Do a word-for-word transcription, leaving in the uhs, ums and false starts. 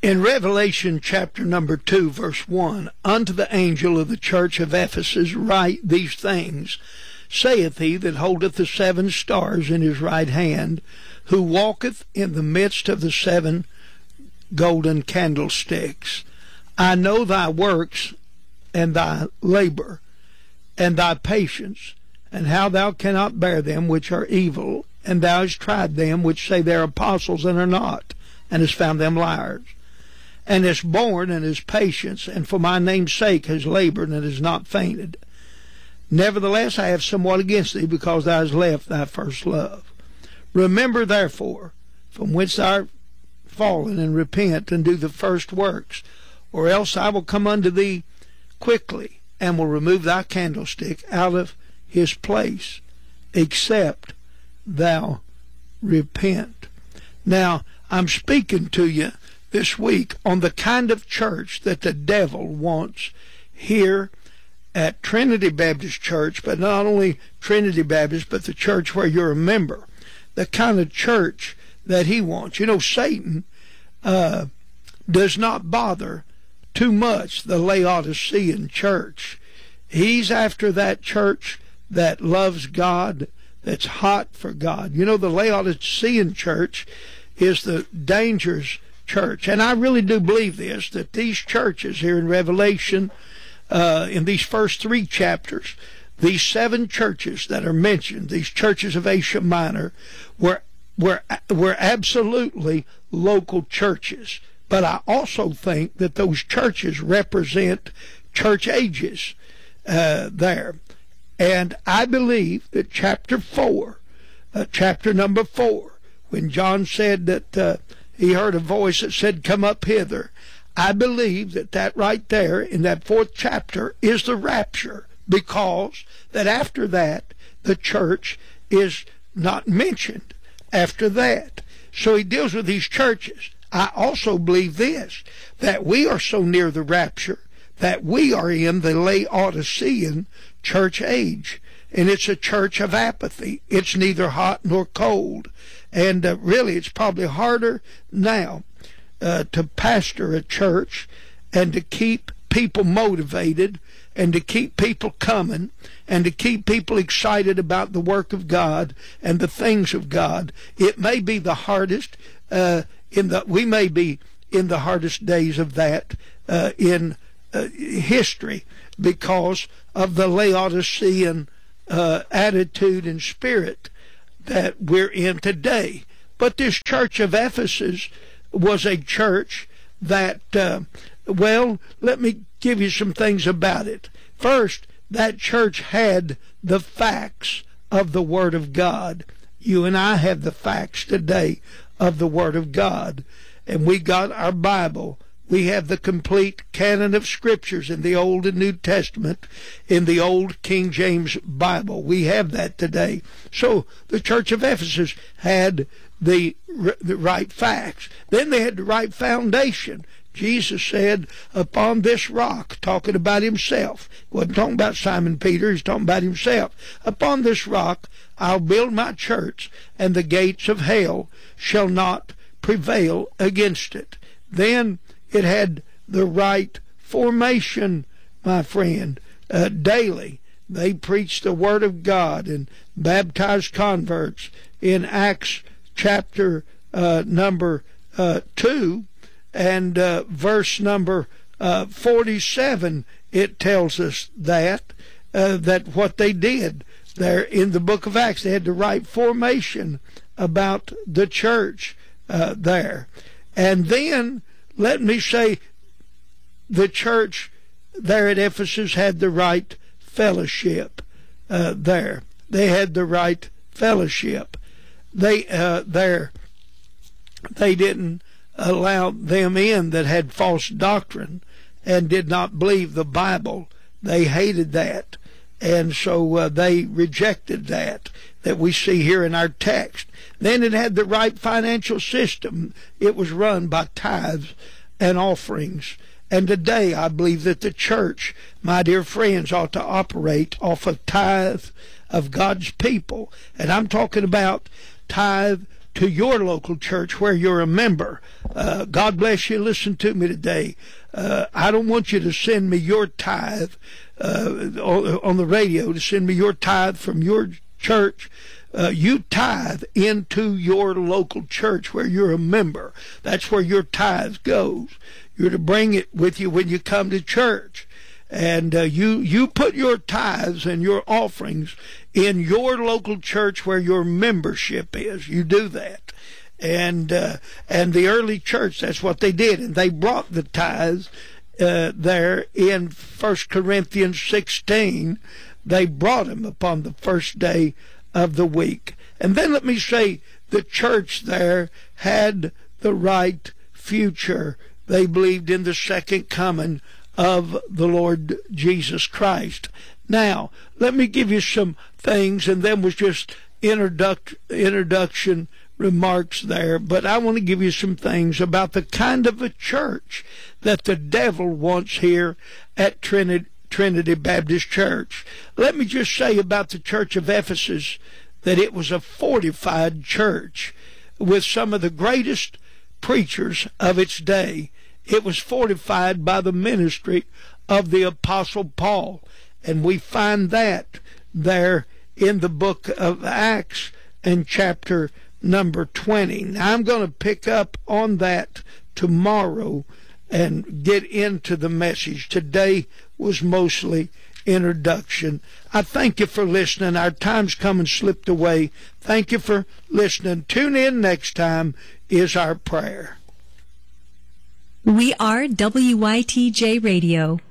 In Revelation chapter number two, verse one, unto the angel of the church of Ephesus write these things, saith he that holdeth the seven stars in his right hand, who walketh in the midst of the seven golden candlesticks. I know thy works, and thy labor, and thy patience, and how thou cannot bear them which are evil, and thou hast tried them which say they are apostles and are not, and hast found them liars, and hast borne and hast patience, and for my name's sake has labored and has not fainted. Nevertheless I have somewhat against thee, because thou hast left thy first love. Remember therefore from whence thou art fallen, and repent, and do the first works, or else I will come unto thee quickly, and will remove thy candlestick out of his place, except thou repent. Now, I'm speaking to you this week on the kind of church that the devil wants here at Trinity Baptist Church, but not only Trinity Baptist, but the church where you're a member. The kind of church that he wants. You know, Satan uh, does not bother too much the Laodicean church. He's after that church that loves God, that's hot for God. You know, the Laodicean church is the dangerous church. And I really do believe this, that these churches here in Revelation, uh, in these first three chapters, these seven churches that are mentioned, these churches of Asia Minor, were, were, were absolutely local churches. But I also think that those churches represent church ages uh, there. And I believe that chapter four, uh, chapter number four, when John said that uh, he heard a voice that said, come up hither, I believe that that right there in that fourth chapter is the rapture, because that after that, the church is not mentioned after that. So he deals with these churches. I also believe this, that we are so near the rapture that we are in the Laodicean church age, and it's a church of apathy. It's neither hot nor cold, and uh, really it's probably harder now uh, to pastor a church and to keep people motivated and to keep people coming and to keep people excited about the work of God and the things of God. It may be the hardest uh, in the we may be in the hardest days of that uh, in uh, history, because of the Laodicean uh, attitude and spirit that we're in today. But this church of Ephesus was a church that, uh, well, let me give you some things about it. First, that church had the facts of the Word of God. You and I have the facts today of the Word of God. And we got our Bible. We have the complete canon of Scriptures in the Old and New Testament, in the Old King James Bible. We have that today. So the church of Ephesus had the, the right facts. Then they had the right foundation. Jesus said, upon this rock, talking about himself. He wasn't talking about Simon Peter, he's talking about himself. Upon this rock I'll build my church, and the gates of hell shall not prevail against it. Then it had the right formation, my friend. Uh, daily they preached the Word of God and baptized converts. In Acts chapter uh, number uh, two and uh, verse number uh, forty-seven, it tells us that, uh, that what they did there in the book of Acts, they had the right formation about the church uh, there. And then let me say, the church there at Ephesus had the right fellowship uh, there. They had the right fellowship. They uh, there they didn't allow them in that had false doctrine and did not believe the Bible. They hated that, and so uh, they rejected that that we see here in our text. Then it had the right financial system. It was run by tithes and offerings. And today I believe that the church, my dear friends, ought to operate off of tithe of God's people. And I'm talking about tithe to your local church where you're a member. Uh, God bless you. Listen to me today. Uh, I don't want you to send me your tithe uh, on, on the radio, to send me your tithe from your church. Uh, you tithe into your local church where you're a member. That's where your tithe goes. You're to bring it with you when you come to church. And uh, you, you put your tithes and your offerings in your local church where your membership is. You do that. And uh, and the early church, that's what they did. And they brought the tithes uh, there in First Corinthians sixteen. They brought them upon the first day of the week. And then let me say, the church there had the right future. They believed in the second coming of the Lord Jesus Christ. Now, let me give you some things, and then was just introduct, introduction remarks there, but I want to give you some things about the kind of a church that the devil wants here at Trinity, Trinity Baptist Church. Let me just say about the church of Ephesus that it was a fortified church with some of the greatest preachers of its day. It was fortified by the ministry of the Apostle Paul, and we find that there in the book of Acts and chapter number twenty. Now, I'm going to pick up on that tomorrow and get into the message. Today was mostly introduction. I thank you for listening. Our time's come and slipped away. Thank you for listening. Tune in next time is our prayer. We are W Y T J Radio.